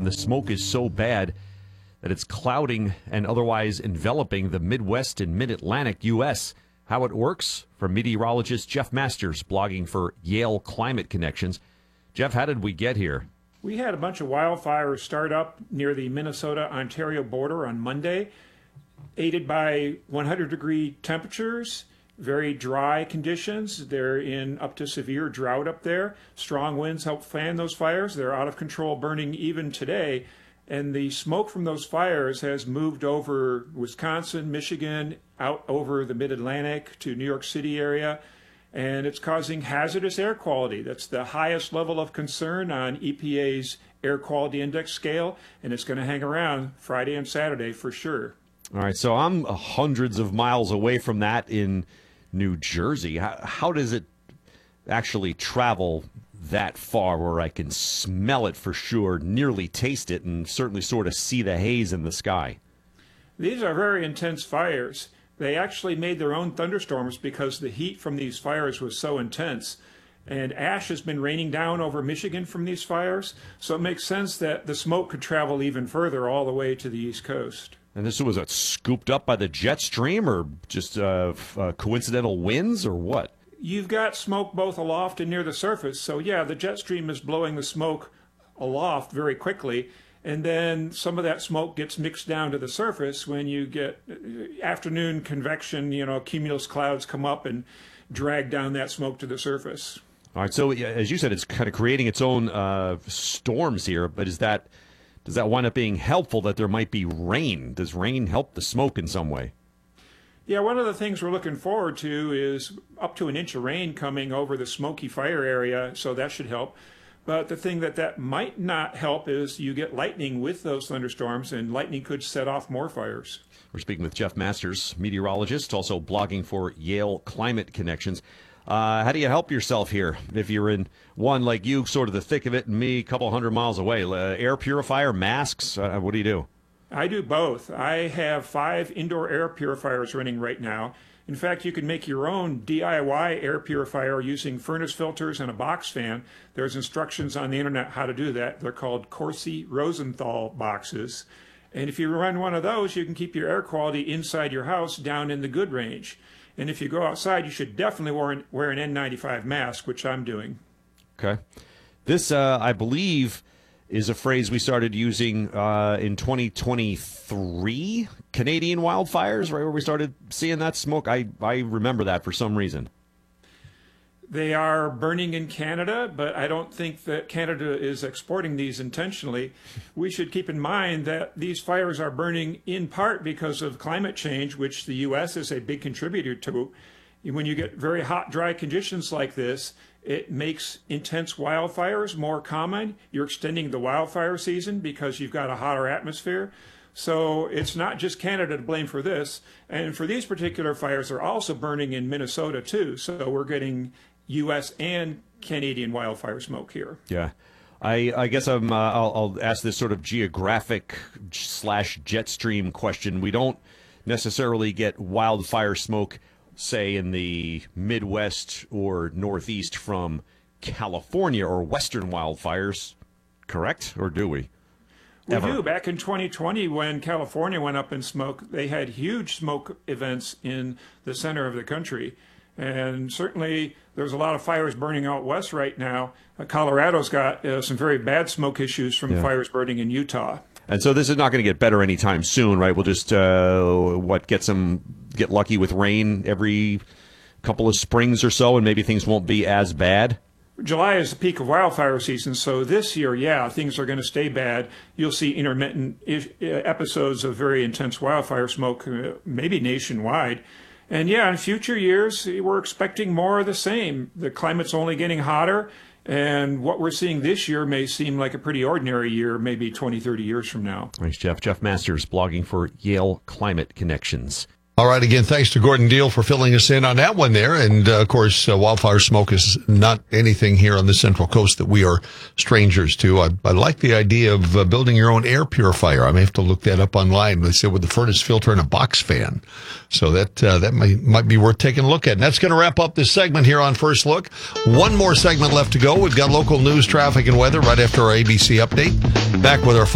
and the smoke is so bad that it's clouding and otherwise enveloping the Midwest and Mid-Atlantic U.S. How it works? From meteorologist Jeff Masters, blogging for Yale Climate Connections. Jeff, how did we get here? We had a bunch of wildfires start up near the Minnesota-Ontario border on Monday, aided by 100-degree temperatures, very dry conditions. They're in up to severe drought up there. Strong winds help fan those fires. They're out of control, burning even today. And the smoke from those fires has moved over Wisconsin, Michigan, out over the Mid-Atlantic to New York City area. And it's causing hazardous air quality. That's the highest level of concern on EPA's air quality index scale. And it's going to hang around Friday and Saturday for sure. All right, so I'm hundreds of miles away from that in New Jersey. How does it actually travel that far where I can smell it for sure, nearly taste it, and certainly sort of see the haze in the sky? These are very intense fires. They actually made their own thunderstorms because the heat from these fires was so intense. And ash has been raining down over Michigan from these fires, so it makes sense that the smoke could travel even further all the way to the East Coast. And this was scooped up by the jet stream or just coincidental winds or what? You've got smoke both aloft and near the surface. So, yeah, the jet stream is blowing the smoke aloft very quickly. And then some of that smoke gets mixed down to the surface when you get afternoon convection, cumulus clouds come up and drag down that smoke to the surface. All right. So, as you said, it's kind of creating its own storms here. But does that wind up being helpful that there might be rain? Does rain help the smoke in some way? Yeah, one of the things we're looking forward to is up to an inch of rain coming over the smoky fire area, so that should help. But the thing that might not help is you get lightning with those thunderstorms, and lightning could set off more fires. We're speaking with Jeff Masters, meteorologist, also blogging for Yale Climate Connections. How do you help yourself here if you're in one like you, sort of the thick of it, and me a couple hundred miles away? Air purifier, masks, what do you do? I do both. I have 5 indoor air purifiers running right now. In fact, you can make your own DIY air purifier using furnace filters and a box fan. There's instructions on the internet how to do that. They're called Corsi Rosenthal boxes. And if you run one of those, you can keep your air quality inside your house down in the good range. And if you go outside, you should definitely wear an N95 mask, which I'm doing. Okay. This, I believe, is a phrase we started using in 2023, Canadian wildfires, right, where we started seeing that smoke. I remember that for some reason. They are burning in Canada, but I don't think that Canada is exporting these intentionally. We should keep in mind that these fires are burning in part because of climate change, which the U.S. is a big contributor to. When you get very hot, dry conditions like this, it makes intense wildfires more common. You're extending the wildfire season because you've got a hotter atmosphere. So it's not just Canada to blame for this. And for these particular fires, they're also burning in Minnesota, too. So we're getting U.S. and Canadian wildfire smoke here. Yeah. I guess I'll ask this sort of geographic/jet stream question. We don't necessarily get wildfire smoke, say, in the Midwest or Northeast from California or Western wildfires, correct? Or do we? We do. Back in 2020, when California went up in smoke, they had huge smoke events in the center of the country. And certainly there's a lot of fires burning out west right now. Colorado's got some very bad smoke issues from fires burning in Utah. And so this is not going to get better anytime soon, right? We'll just, get lucky with rain every couple of springs or so, and maybe things won't be as bad? July is the peak of wildfire season, so this year, yeah, things are going to stay bad. You'll see intermittent episodes of very intense wildfire smoke, maybe nationwide. And yeah, in future years, we're expecting more of the same. The climate's only getting hotter, and what we're seeing this year may seem like a pretty ordinary year, maybe 20, 30 years from now. Thanks, Jeff. Jeff Masters, blogging for Yale Climate Connections. All right, again, thanks to Gordon Deal for filling us in on that one there. And, of course, wildfire smoke is not anything here on the Central Coast that we are strangers to. I like the idea of building your own air purifier. I may have to look that up online. They said with a furnace filter and a box fan. So that might be worth taking a look at. And that's going to wrap up this segment here on First Look. One more segment left to go. We've got local news, traffic, and weather right after our ABC update. Back with our